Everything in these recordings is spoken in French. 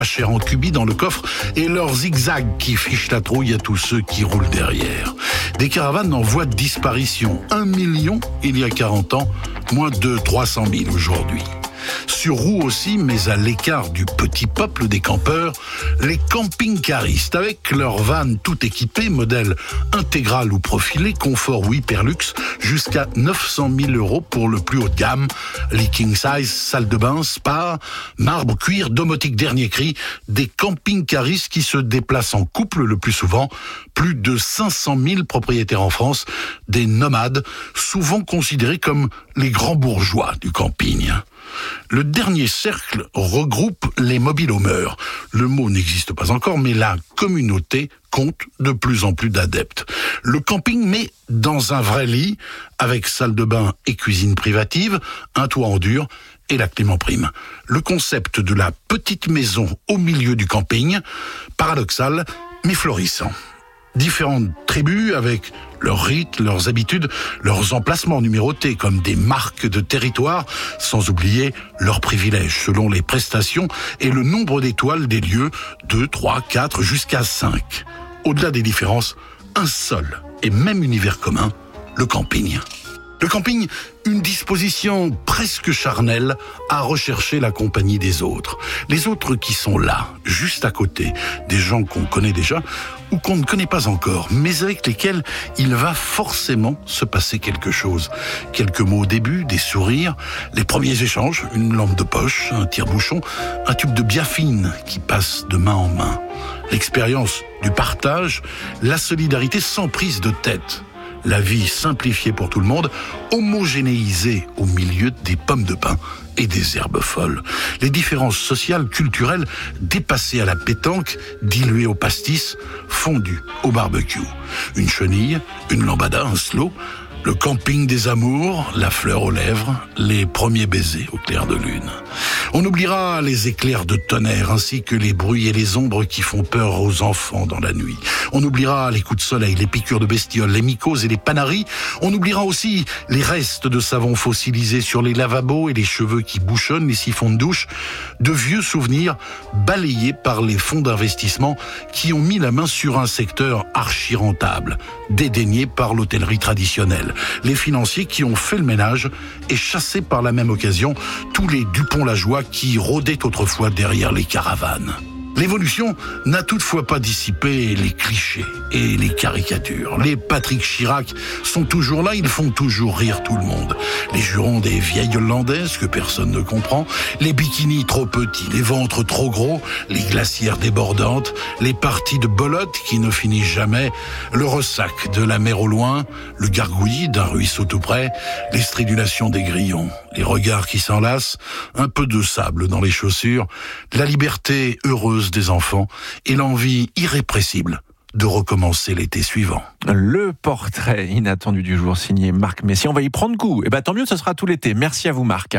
cher en cubi dans le coffre et leurs zigzags qui fichent la trouille à tous ceux qui roulent derrière. Des caravanes en voie de disparition. 1 million il y a 40 ans, moins de 300 000 aujourd'hui. Sur roue aussi, mais à l'écart du petit peuple des campeurs, les camping-caristes avec leurs vannes tout équipées, modèle intégral ou profilé, confort ou hyperluxe, jusqu'à 900 000 € pour le plus haut de gamme. Les king size, salle de bain, spa, marbre, cuir, domotique dernier cri, des camping-caristes qui se déplacent en couple le plus souvent. Plus de 500 000 propriétaires en France, des nomades, souvent considérés comme les grands bourgeois du camping. Le dernier cercle regroupe les mobilhomeurs. Le mot n'existe pas encore, mais la communauté compte de plus en plus d'adeptes. Le camping, mais dans un vrai lit, avec salle de bain et cuisine privative, un toit en dur et la clim en prime. Le concept de la petite maison au milieu du camping, paradoxal, mais florissant. Différentes tribus avec leurs rites, leurs habitudes, leurs emplacements numérotés comme des marques de territoire, sans oublier leurs privilèges selon les prestations et le nombre d'étoiles des lieux, 2, 3, 4, jusqu'à 5. Au-delà des différences, un seul et même univers commun, le camping. Le camping, une disposition presque charnelle à rechercher la compagnie des autres. Les autres qui sont là, juste à côté, des gens qu'on connaît déjà ou qu'on ne connaît pas encore, mais avec lesquels il va forcément se passer quelque chose. Quelques mots au début, des sourires, les premiers échanges, une lampe de poche, un tire-bouchon, un tube de biafine qui passe de main en main. L'expérience du partage, la solidarité sans prise de tête. La vie simplifiée pour tout le monde, homogénéisée au milieu des pommes de pin et des herbes folles. Les différences sociales, culturelles, dépassées à la pétanque, diluées au pastis, fondues au barbecue. Une chenille, une lambada, un slow, le camping des amours, la fleur aux lèvres, les premiers baisers au clair de lune. On oubliera les éclairs de tonnerre ainsi que les bruits et les ombres qui font peur aux enfants dans la nuit. On oubliera les coups de soleil, les piqûres de bestioles, les mycoses et les panaris. On oubliera aussi les restes de savon fossilisés sur les lavabos et les cheveux qui bouchonnent, les siphons de douche. De vieux souvenirs balayés par les fonds d'investissement qui ont mis la main sur un secteur archi-rentable, dédaigné par l'hôtellerie traditionnelle. Les financiers qui ont fait le ménage et chassé par la même occasion tous les Dupont-Lajoie qui rôdaient autrefois derrière les caravanes. L'évolution n'a toutefois pas dissipé les clichés et les caricatures. Les Patrick Chirac sont toujours là, ils font toujours rire tout le monde. Les jurons des vieilles hollandaises que personne ne comprend, les bikinis trop petits, les ventres trop gros, les glacières débordantes, les parties de belote qui ne finissent jamais, le ressac de la mer au loin, le gargouillis d'un ruisseau tout près, les stridulations des grillons, les regards qui s'enlacent, un peu de sable dans les chaussures, la liberté heureuse des enfants et l'envie irrépressible de recommencer l'été suivant. Le portrait inattendu du jour signé Marc Messier. On va y prendre goût. Tant mieux, ce sera tout l'été. Merci à vous Marc.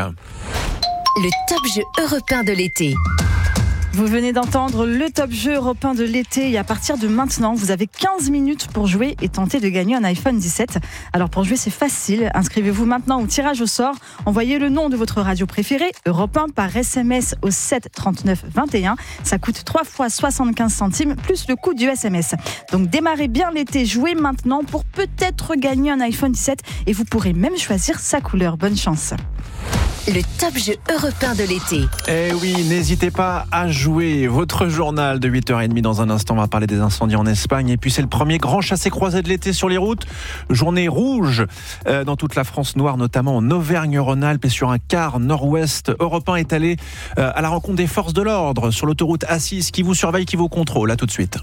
Le top jeu européen de l'été. Vous venez d'entendre le top jeu européen de l'été et à partir de maintenant, vous avez 15 minutes pour jouer et tenter de gagner un iPhone 17. Alors pour jouer, c'est facile. Inscrivez-vous maintenant au tirage au sort. Envoyez le nom de votre radio préférée, Europe 1, par SMS au 7 39 21. Ça coûte 3 fois 75 centimes plus le coût du SMS. Donc démarrez bien l'été, jouez maintenant pour peut-être gagner un iPhone 17 et vous pourrez même choisir sa couleur. Bonne chance. Le top jeu européen de l'été. Eh oui, n'hésitez pas à jouer. Votre journal de 8h30 dans un instant. On va parler des incendies en Espagne. Et puis c'est le premier grand chassé-croisé de l'été sur les routes. Journée rouge dans toute la France, noire notamment en Auvergne-Rhône-Alpes et sur un quart nord-ouest. Europe 1 est allé à la rencontre des forces de l'ordre sur l'autoroute A6 qui vous surveille, qui vous contrôle. À tout de suite.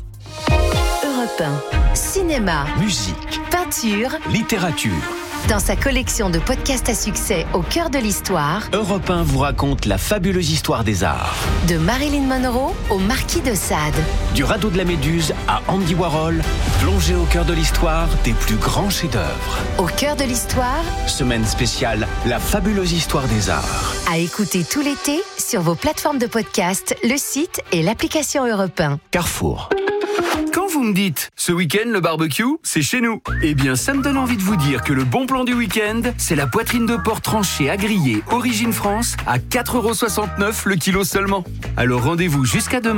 Europe 1, cinéma, musique, peinture, littérature. Dans sa collection de podcasts à succès au cœur de l'histoire, Europe 1 vous raconte la fabuleuse histoire des arts. de Marilyn Monroe au Marquis de Sade. Du radeau de la Méduse à Andy Warhol, plongez au cœur de l'histoire des plus grands chefs-d'œuvre. Au cœur de l'histoire, Semaine spéciale, la fabuleuse histoire des arts. à écouter tout l'été sur vos plateformes de podcast, le site et l'application Europe 1. Carrefour. Quand vous me dites « ce week-end, le barbecue, c'est chez nous », eh bien, ça me donne envie de vous dire que le bon plan du week-end, c'est la poitrine de porc tranchée à griller Origine France à 4,69 € le kilo seulement. Alors rendez-vous jusqu'à demain.